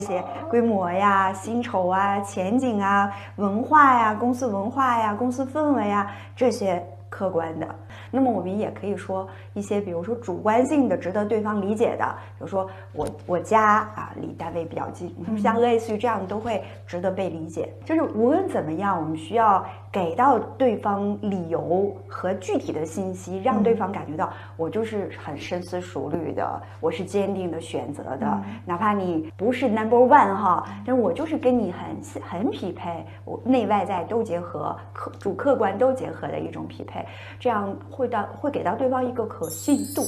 些规模呀、薪酬啊、前景啊、文化呀、公司文化呀、公司氛围啊这些客观的。那么我们也可以说一些，比如说主观性的、值得对方理解的，比如说我家啊离单位比较近，像类似于这样都会值得被理解。就是无论怎么样，我们需要给到对方理由和具体的信息，让对方感觉到我就是很深思熟虑的，我是坚定的选择的，哪怕你不是 1哈，但我就是跟你很匹配，我内外在都结合，主客观都结合的一种匹配，这样会给到对方一个可信度。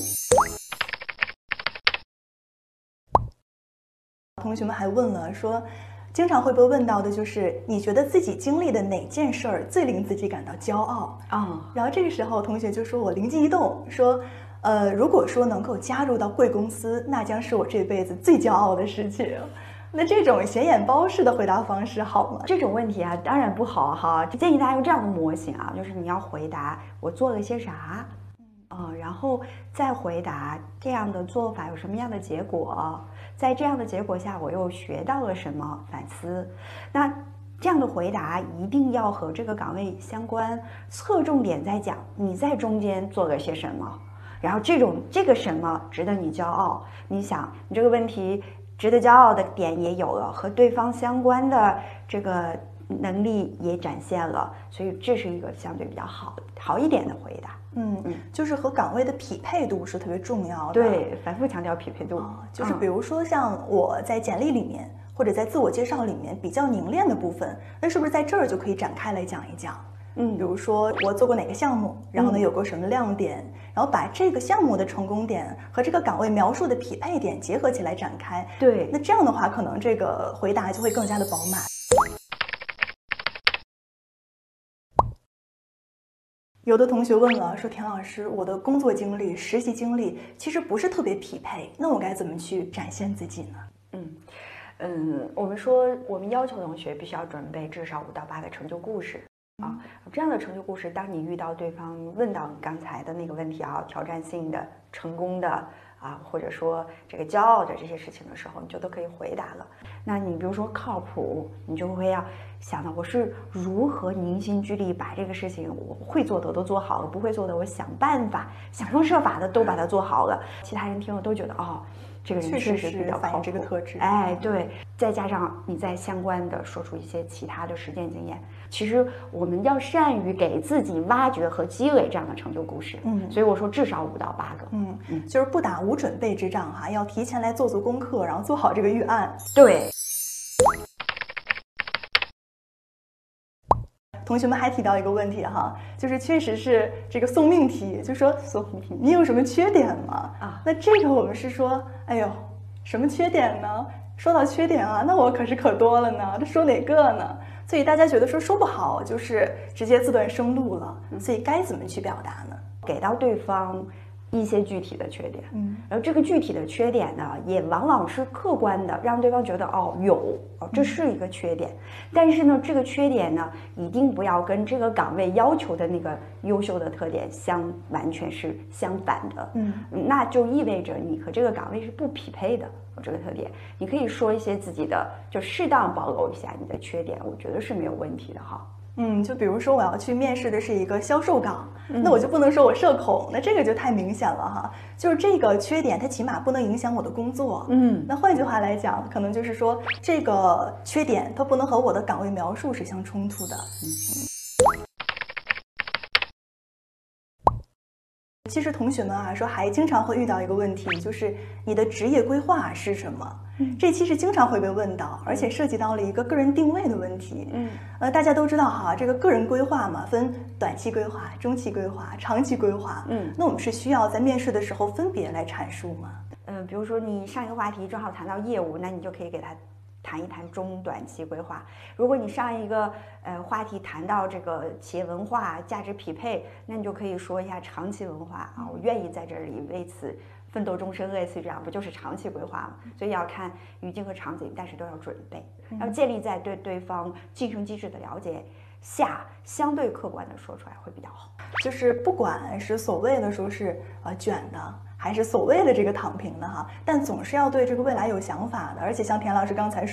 同学们还问了说，经常会被问到的就是你觉得自己经历的哪件事儿最令自己感到骄傲啊？然后这个时候同学就说我灵机一动说，如果说能够加入到贵公司，那将是我这辈子最骄傲的事情。那这种显眼包式的回答方式好吗？ 这种问题啊，当然不好哈。建议大家用这样的模型啊，就是你要回答我做了些啥，然后再回答这样的做法有什么样的结果，在这样的结果下我又学到了什么，反思。那这样的回答一定要和这个岗位相关，侧重点在讲你在中间做了些什么，然后这个什么值得你骄傲。你想，你这个问题值得骄傲的点也有了，和对方相关的这个能力也展现了，所以这是一个相对比较好一点的回答。 就是和岗位的匹配度是特别重要的。 对，反复强调匹配度。 就是比如说像我在简历里面或者在自我介绍里面比较凝练的部分，那是不是在这儿就可以展开来讲一讲？比如说我做过哪个项目，然后呢有过什么亮点，然后把这个项目的成功点和这个岗位描述的匹配点结合起来展开。 对， 那这样的话，可能这个回答就会更加的饱满。有的同学问了，说田老师，我的工作经历、实习经历其实不是特别匹配，那我该怎么去展现自己呢？ 我们说我们要求同学必须要准备至少5到8个成就故事。这样的成就故事，当你遇到对方问到你刚才的那个问题啊，挑战性的、成功的或者说这个骄傲的这些事情的时候，你就都可以回答了。那你比如说靠谱，你就会要想到我是如何凝心聚力把这个事情我会做的都做好了，不会做的我想办法、想方设法的都把它做好了。其他人听了都觉得这个人确实比较靠谱， 这个特质。 对，再加上你再相关的说出一些其他的实践经验，其实我们要善于给自己挖掘和积累这样的成就故事。所以我说至少5到8个。 就是不打无准备之仗哈，要提前来做功课，然后做好这个预案。 对。 同学们还提到一个问题哈，就是确实是这个送命题，就说你有什么缺点吗？那这个我们是说，哎呦，什么缺点呢？说到缺点那我可多了呢，这说哪个呢？所以大家觉得说不好，就是直接自断生路了。所以该怎么去表达呢？ 给到对方一些具体的缺点，然后这个具体的缺点呢，也往往是客观的，让对方觉得这是一个缺点。但是呢，这个缺点呢，一定不要跟这个岗位要求的那个优秀的特点完全是相反的。那就意味着你和这个岗位是不匹配的。这个特点，你可以说一些自己的，就适当暴露一下你的缺点，我觉得是没有问题的哈。 就比如说我要去面试的是一个销售岗，那我就不能说我社恐，那这个就太明显了哈。就是这个缺点，它起码不能影响我的工作。那换句话来讲，可能就是说这个缺点它不能和我的岗位描述是相冲突的。其实同学们说还经常会遇到一个问题，就是你的职业规划是什么？这其实经常会被问到，而且涉及到了一个个人定位的问题。大家都知道哈，这个个人规划嘛，分短期规划、中期规划、长期规划。那我们是需要在面试的时候分别来阐述吗？ 比如说你上一个话题正好谈到业务，那你就可以给他谈一谈中短期规划。如果你上一个话题谈到这个企业文化、价值匹配，那你就可以说一下长期文化我愿意在这里为此奋斗终生，类似于这样，不就是长期规划吗？所以要看语境和场景，但是都要准备，要建立在对对方晋升机制的了解下，相对客观的说出来会比较好。 就是不管是所谓的说是卷的， 还是所谓的这个躺平的哈，但总是要对这个未来有想法的。而且像田老师刚才